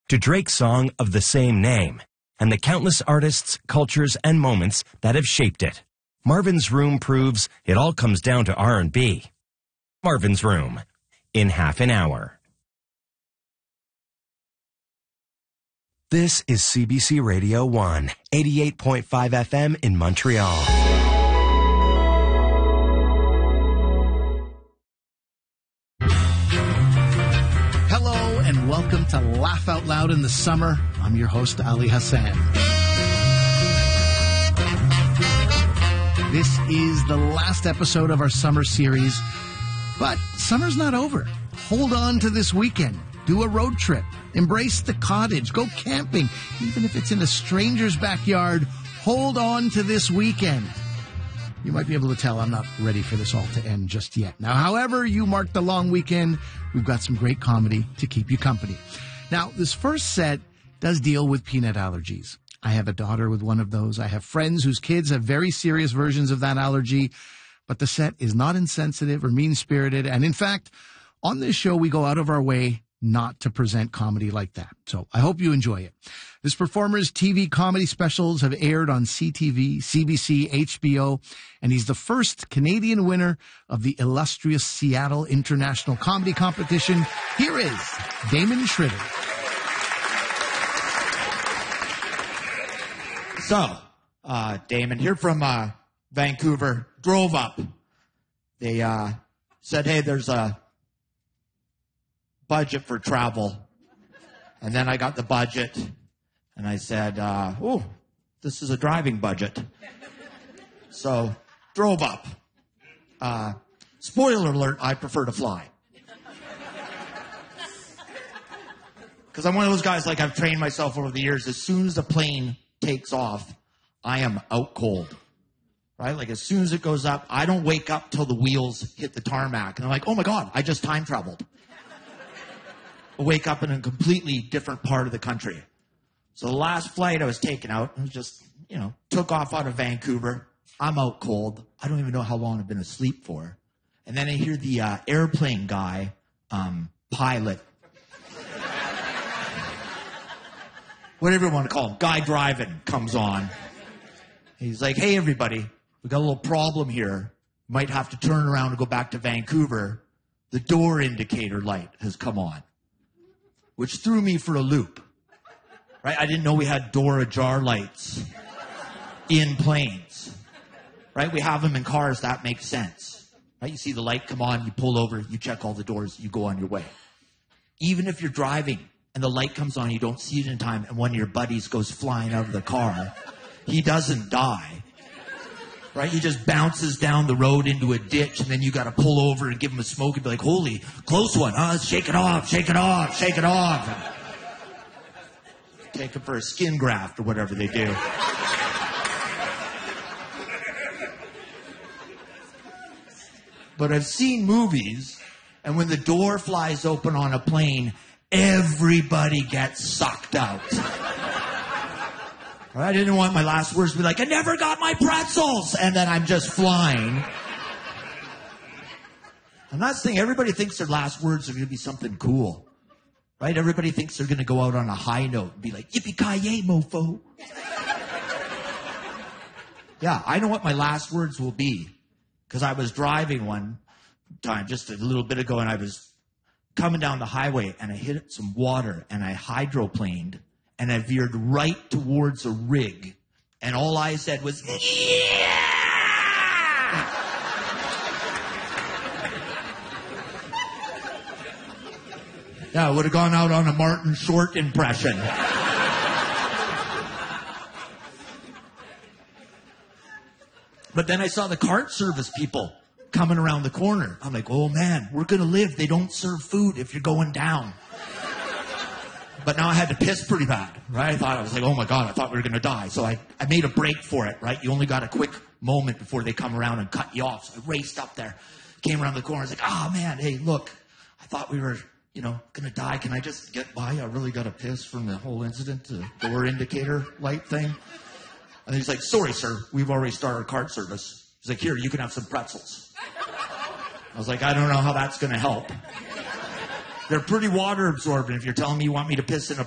to Drake's song of the same name, and the countless artists, cultures, and moments that have shaped it. Marvin's Room proves it all comes down to R&B. Marvin's Room, in half an hour. This is CBC Radio 1, 88.5 FM in Montreal. Hello and welcome to Laugh Out Loud in the Summer. I'm your host, Ali Hassan. This is the last episode of our summer series, but summer's not over. Hold on to this weekend. Do a road trip. Embrace the cottage. Go camping. Even if it's in a stranger's backyard, hold on to this weekend. You might be able to tell I'm not ready for this all to end just yet. Now, however you mark the long weekend, we've got some great comedy to keep you company. Now, this first set does deal with peanut allergies. I have a daughter with one of those. I have friends whose kids have very serious versions of that allergy. But the set is not insensitive or mean-spirited. And in fact, on this show, we go out of our way not to present comedy like that. So I hope you enjoy it. This performer's TV comedy specials have aired on CTV, CBC, HBO, and he's the first Canadian winner of the illustrious Seattle International Comedy Competition. Here is Damon Schroeder. So, Damon here from Vancouver, drove up. They said, hey, there's a budget for travel. And then I got the budget, and I said, oh, this is a driving budget. So, drove up. Spoiler alert, I prefer to fly. Because I'm one of those guys, like I've trained myself over the years, as soon as the plane takes off, I am out cold. Right? Like as soon as it goes up, I don't wake up till the wheels hit the tarmac. And I'm like, oh my God, I just time traveled. I wake up in a completely different part of the country. So the last flight I was taken out, I was just, took off out of Vancouver. I'm out cold. I don't even know how long I've been asleep for. And then I hear the airplane guy, pilot, whatever you want to call him, guy driving, comes on. He's like, hey, everybody, we got a little problem here. Might have to turn around and go back to Vancouver. The door indicator light has come on, which threw me for a loop. Right? I didn't know we had door ajar lights in planes. Right? We have them in cars. That makes sense. Right? You see the light come on, you pull over, you check all the doors, you go on your way. Even if you're driving and the light comes on, you don't see it in time, and one of your buddies goes flying out of the car, he doesn't die. Right? He just bounces down the road into a ditch, and then you got to pull over and give him a smoke and be like, holy, close one. Shake it off, shake it off, shake it off. And take him for a skin graft or whatever they do. But I've seen movies, and when the door flies open on a plane, everybody gets sucked out. I didn't want my last words to be like, I never got my pretzels, and then I'm just flying. I'm not saying everybody thinks their last words are going to be something cool. Right? Everybody thinks they're going to go out on a high note and be like, yippee-ki-yay, mofo. Yeah, I know what my last words will be. Because I was driving one time, just a little bit ago, and I was coming down the highway, and I hit some water, and I hydroplaned, and I veered right towards a rig, and all I said was, yeah! Yeah, I would have gone out on a Martin Short impression. But then I saw the cart service people coming around the corner. I'm like, oh man, we're going to live. They don't serve food if you're going down. But now I had to piss pretty bad, right? I was like, oh my God, I thought we were going to die. So I made a break for it, right? You only got a quick moment before they come around and cut you off. So I raced up there, came around the corner. I was like, oh man, hey, look, I thought we were, going to die. Can I just get by? I really got to piss from the whole incident, the door indicator light thing. And he's like, sorry, sir, we've already started cart service. He's like, here, you can have some pretzels. I was like, I don't know how that's going to help. They're pretty water absorbent. If you're telling me you want me to piss in a